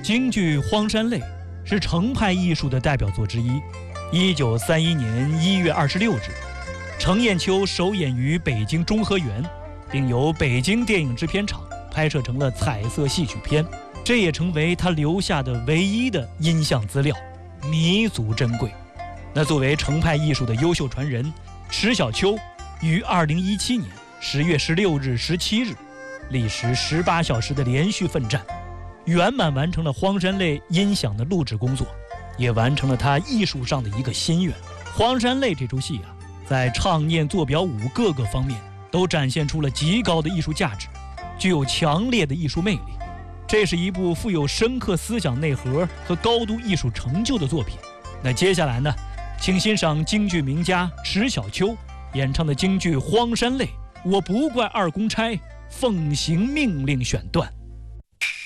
京剧《荒山泪》是程派艺术的代表作之一。1931年1月26日，程砚秋首演于北京中和园，并由北京电影制片厂拍摄成了彩色戏曲片，这也成为他留下的唯一的音像资料，弥足珍贵。那作为程派艺术的优秀传人，迟小秋于2017年10月16日、17日，历时18小时的连续奋战，圆满完成了《荒山泪》音响的录制工作，也完成了他艺术上的一个心愿。《荒山泪》这出戏啊，在唱念做表舞各个方面都展现出了极高的艺术价值，具有强烈的艺术魅力。这是一部富有深刻思想内核和高度艺术成就的作品。那接下来呢，请欣赏京剧名家迟小秋演唱的京剧《荒山泪》，我不怪二公差，奉行命令选段。